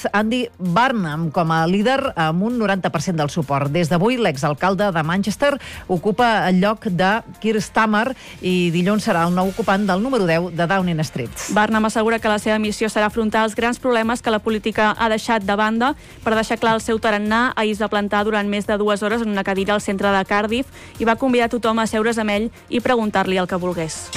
Andy Burnham com a líder amb un 90% del suport. Des d'avui, l'exalcalde de Manchester ocupa el lloc de Keir Starmer i dilluns serà el nou ocupant del número 10 de Downing Street. Burnham assegura que la seva missió serà afrontar els grans problemes que la política ha deixat de banda. Per deixar clar el seu tarannà, ahir es va plantar durant més de 2 hores en una cadira al centre de Cardiff i va convidar tothom a seure's amb ell i preguntar-li el que volgués.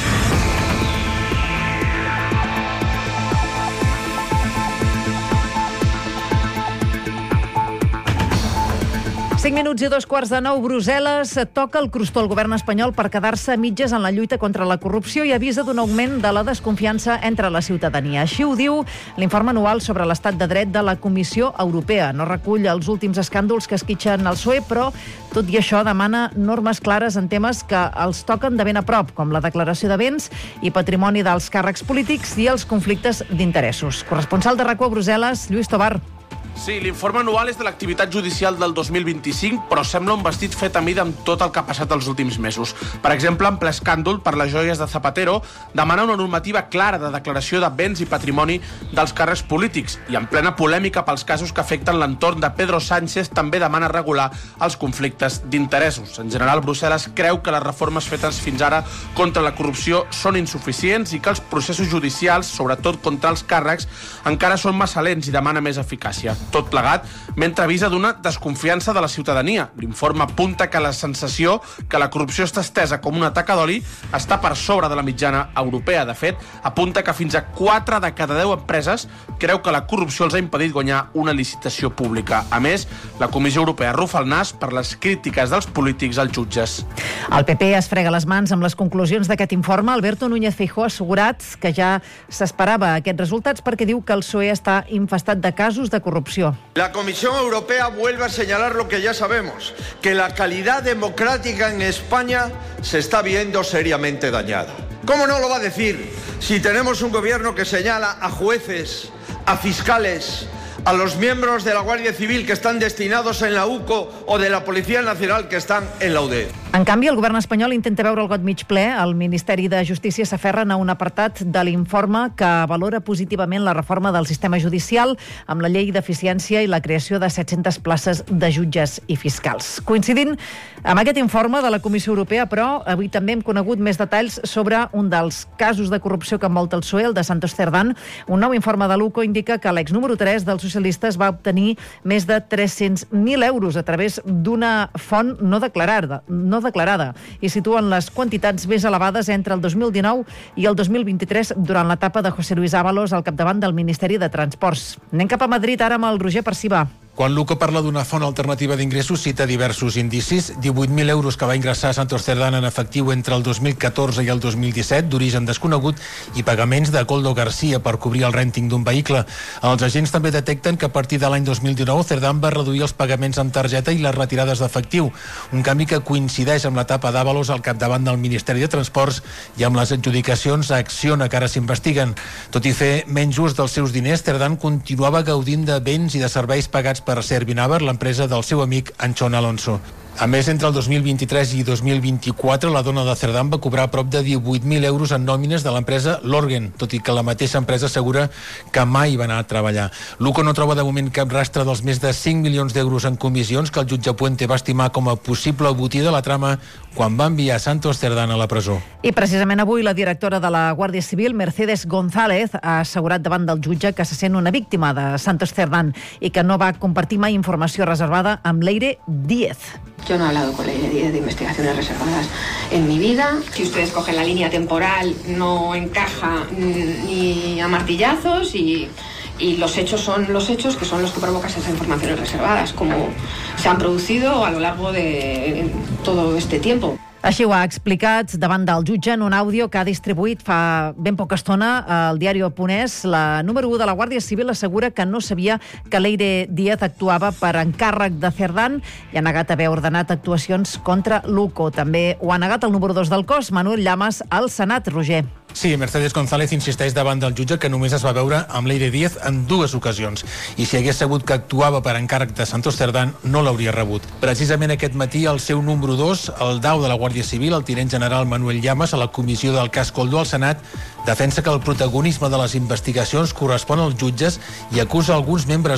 5 minuts i 2:15. Brussel·les toca el crostó al govern espanyol per quedar-se a mitges en la lluita contra la corrupció i avisa d'un augment de la desconfiança entre la ciutadania. Així ho diu l'informe anual sobre l'estat de dret de la Comissió Europea. No recull els últims escàndols que esquitxen el PSOE, però tot i això demana normes clares en temes que els toquen de ben a prop, com la declaració de béns i patrimoni dels càrrecs polítics i els conflictes d'interessos. Corresponsal de RAC1 a Brussel·les, Lluís Tobar. Sí, l'informe anual és de l'activitat judicial del 2025, però sembla un vestit fet a mida amb tot el que ha passat els últims mesos. Per exemple, en ple escàndol per les joies de Zapatero, demana una normativa clara de declaració de béns i patrimoni dels càrrecs polítics i en plena polèmica pels casos que afecten l'entorn de Pedro Sánchez també demana regular els conflictes d'interessos. En general, Brussel·les creu que les reformes fetes fins ara contra la corrupció són insuficients i que els processos judicials, sobretot contra els càrrecs, encara són massa lents i demana més eficàcia. Tot plegat, mentre avisa d'una desconfiança de la ciutadania. L'informe apunta que la sensació que la corrupció està estesa com una taca d'oli està per sobre de la mitjana europea. De fet, apunta que fins a 4 de cada 10 empreses creu que la corrupció els ha impedit guanyar una licitació pública. A més, la Comissió Europea arrufa el nas per les crítiques dels polítics als jutges. El PP es frega les mans amb les conclusions d'aquest informe. Alberto Núñez Feijóo ha assegurat que ja s'esperava aquests resultats perquè diu que el PSOE està infestat de casos de corrupció. La Comisión Europea vuelve a señalar lo que ya sabemos, que la calidad democrática en España se está viendo seriamente dañada. ¿Cómo no lo va a decir si tenemos un gobierno que señala a jueces, a fiscales, a los miembros de la Guardia Civil que están destinados en la UCO o de la Policía Nacional que están en la UDE? En canvi, el govern espanyol intenta veure el got mig ple. El Ministeri de Justícia s'aferren a un apartat de l'informe que valora positivament la reforma del sistema judicial amb la llei d'eficiència i la creació de 700 places de jutges i fiscals. Coincidint amb aquest informe de la Comissió Europea, però, avui també hem conegut més detalls sobre un dels casos de corrupció que envolta el PSOE, el de Santos Cerdán. Un nou informe de l'UCO indica que l'ex número 3 dels socialistes va obtenir més de 300.000 euros a través d'una font no declarada i situen les quantitats més elevades entre el 2019 i el 2023 durant l'etapa de José Luis Ábalos al capdavant del Ministeri de Transports. Anem cap a Madrid ara amb el Roger Perciba. Quan l'UCO parla d'una font alternativa d'ingressos, cita diversos indicis. 18.000 euros que va ingressar Santos Cerdán en efectiu entre el 2014 i el 2017, d'origen desconegut, i pagaments de Coldo García per cobrir el rènting d'un vehicle. Els agents també detecten que a partir de l'any 2019 Cerdán va reduir els pagaments amb targeta i les retirades d'efectiu, un canvi que coincideix amb l'etapa d'Ábalos al capdavant del Ministeri de Transports i amb les adjudicacions a Acciona que ara s'investiguen. Tot i fer menys ús dels seus diners, Cerdán continuava gaudint de béns i de serveis pagats per Servinaver, l'empresa del seu amic Anchón Alonso. A més, entre el 2023 i 2024, la dona de Cerdán va cobrar prop de 18.000 euros en nòmines de l'empresa Lorgen, tot i que la mateixa empresa assegura que mai va anar a treballar. L'UCO no troba de moment cap rastre dels més de 5 milions d'euros en comissions que el jutge Puente va estimar com a possible botí de la trama quan va enviar Santos Cerdán a la presó. I precisament avui la directora de la Guàrdia Civil, Mercedes González, ha assegurat davant del jutge que se sent una víctima de Santos Cerdán i que no va compartir mai informació reservada amb Leire Díez. Yo no he hablado con Leire Díez de investigaciones reservadas en mi vida. Si ustedes cogen la línea temporal, no encaja ni a martillazos y los hechos son los hechos, que son los que provocan esas informaciones reservadas, como se han producido a lo largo de todo este tiempo. Així ho ha explicat davant del jutge en un àudio que ha distribuït fa ben poca estona al diari El Ponès. La número 1 de la Guàrdia Civil assegura que no sabia que Leire Díez actuava per encàrrec de Cerdán i ha negat haver ordenat actuacions contra l'UCO. També ho ha negat el número 2 del cos, Manuel Llamas, al Senat. Roger. Sí, Mercedes González insisteix davant del jutge que només es va veure amb Leire Díez en 2 ocasions i si hagués sabut que actuava per encàrrec de Santos Cerdán no l'hauria rebut. Precisament aquest matí el seu número 2, el DAU de la Guàrdia Civil, el tinent general Manuel Llamas, a la comissió del cas Coldo al Senat, defensa que el protagonisme de les investigacions correspon als jutges i acusa alguns membres